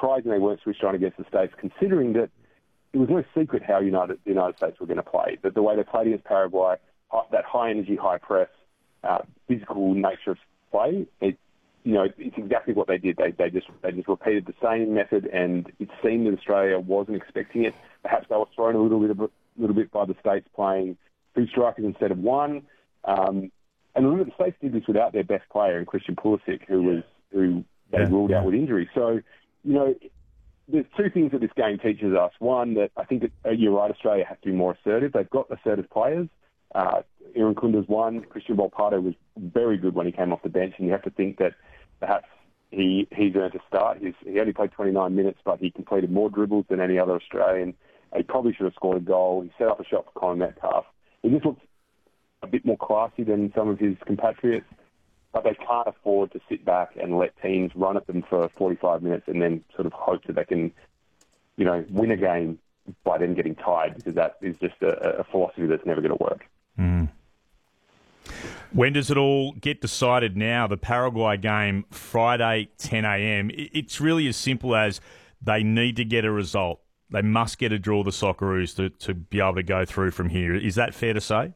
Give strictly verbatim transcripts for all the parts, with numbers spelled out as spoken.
surprising they weren't switched on against the States, considering that it was no secret how United, the United States were going to play. That the way they played against Paraguay, that high-energy, high-press, uh, physical nature of play, it, you know, it's exactly what they did. They they just they just repeated the same method, and it seemed that Australia wasn't expecting it. Perhaps they were thrown a little bit, a little bit by the States playing two strikers instead of one. Um, and remember, the States did this without their best player, in Christian Pulisic, who was who they yeah, ruled yeah. out with injury. So, you know, there's two things that this game teaches us. One, that I think that, uh, you're right, Australia has to be more assertive. They've got assertive players. Uh, Aaron Kunda's one. Christian Volpato was very good when he came off the bench, and you have to think that perhaps he he's earned a start. He's, he only played twenty-nine minutes, but he completed more dribbles than any other Australian. He probably should have scored a goal. He set up a shot for Colin Metcalf. He just looks a bit more classy than some of his compatriots, but they can't afford to sit back and let teams run at them for forty-five minutes and then sort of hope that they can, you know, win a game by them getting tired, because that is just a, a philosophy that's never going to work. Mm. When does it all get decided now? The Paraguay game, Friday, ten a.m. It's really as simple as they need to get a result. They must get a draw, the Socceroos, to, to be able to go through from here. Is that fair to say?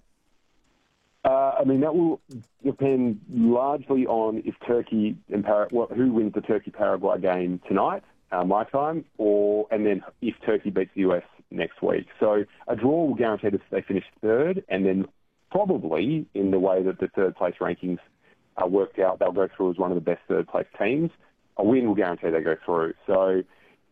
Uh, I mean, that will depend largely on if Turkey and Par- well, who wins the Turkey-Paraguay game tonight, uh, my time, or and then if Turkey beats the U S next week. So a draw will guarantee that they finish third, and then probably in the way that the third-place rankings are worked out, they'll go through as one of the best third-place teams. A win will guarantee they go through. So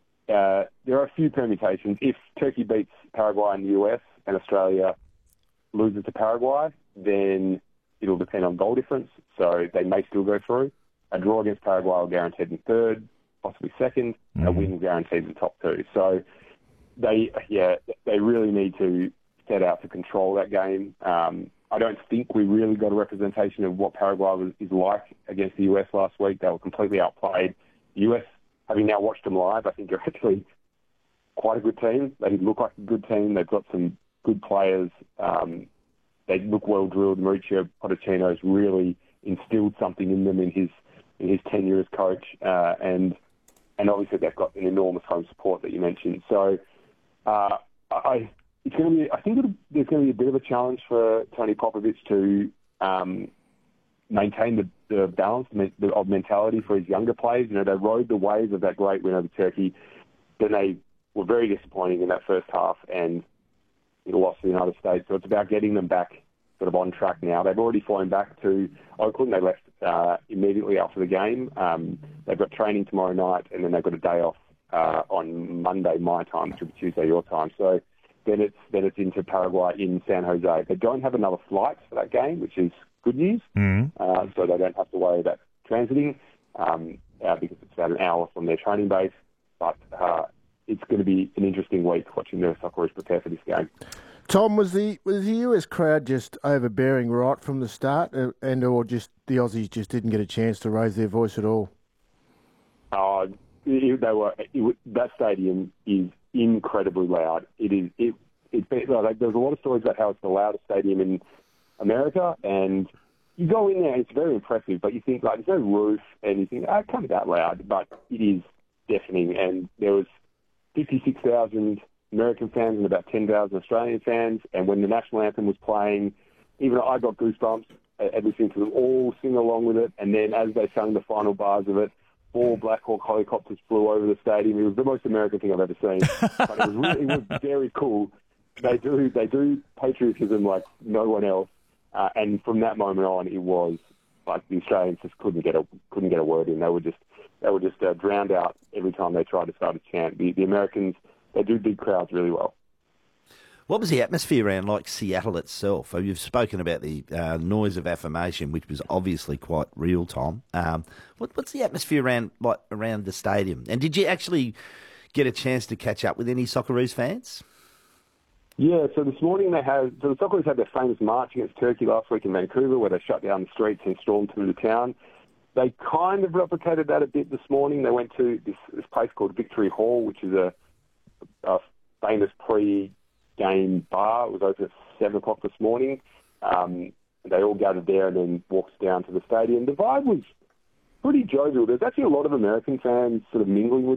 uh, there are a few permutations. If Turkey beats Paraguay in the U S and Australia loses to Paraguay, then it'll depend on goal difference, so they may still go through. A draw against Paraguay will guarantee them third, possibly second. Mm-hmm. A win will guarantee them top two. So they, yeah, they really need to set out to control that game. Um, I don't think we really got a representation of what Paraguay was, is like against the U S last week. They were completely outplayed. The U S, having now watched them live, I think are actually quite a good team. They look like a good team. They've got some good players. Um, they look well drilled. Mauricio Pochettino's really instilled something in them in his in his tenure as coach, uh, and and obviously they've got an enormous home support that you mentioned. So uh, I it's going to be I think there's going to be a bit of a challenge for Tony Popovich to um, maintain the, the balance of mentality for his younger players. You know, they rode the waves of that great win over Turkey. Then they were very disappointing in that first half, and lost to the United States. So it's about getting them back sort of on track now. They've already flown back to Oakland. They left uh, immediately after the game. Um, they've got training tomorrow night, and then they've got a day off uh, on Monday my time, which will be Tuesday your time. So then it's then it's into Paraguay in San Jose. They don't have another flight for that game, which is good news. Mm. Uh, so they don't have to worry about transiting um, uh, because it's about an hour from their training base. But uh, it's going to be an interesting week watching the Socceroos prepare for this game. Tom, was the was the U S crowd just overbearing right from the start, and or just the Aussies just didn't get a chance to raise their voice at all? Oh, uh, they were. It, that stadium is incredibly loud. It is. It. It's been, like, there's a lot of stories about how it's the loudest stadium in America, and you go in there, and it's very impressive. But you think like there's no roof, and you think, oh, it can't be that loud, but it is deafening. And there was fifty-six thousand American fans and about ten thousand Australian fans. And when the national anthem was playing, even I got goosebumps at listening to them all sing along with it. And then as they sang the final bars of it, four Black Hawk helicopters flew over the stadium. It was the most American thing I've ever seen. But it was really, it was very cool. They do they do patriotism like no one else. Uh, and from that moment on, it was like the Australians just couldn't get a couldn't get a word in. They were just they were just uh, drowned out every time they tried to start a chant. The, the Americans, they do big crowds really well. What was the atmosphere around like Seattle itself? You've spoken about the uh, noise of affirmation, which was obviously quite real, Tom. Um, what, what's the atmosphere around like around the stadium? And did you actually get a chance to catch up with any Socceroos fans? Yeah, so this morning they had, so the Socceroos had their famous march against Turkey last week in Vancouver, where they shut down the streets and stormed through the town. They kind of replicated that a bit this morning. They went to this, this place called Victory Hall, which is a, a famous pre-game bar. It was open at seven o'clock this morning. Um, they all gathered there and then walked down to the stadium. The vibe was pretty jovial. There's actually a lot of American fans sort of mingling with